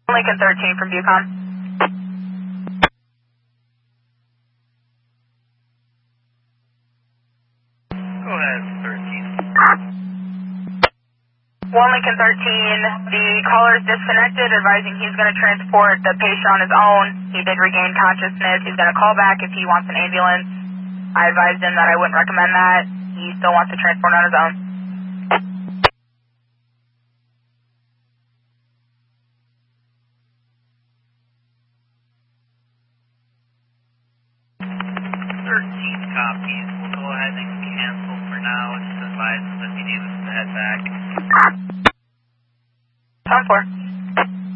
Lincoln 13 from Bucon. Go ahead, 13. 1 Lincoln 13, the caller is disconnected, advising he's going to transport the patient on his own. He did regain consciousness. He's going to call back if he wants an ambulance. I advised him that I wouldn't recommend that. He still wants to transport on his own. Copies. We'll go ahead and cancel for now. Just advise us if he needs us to head back. 10-4.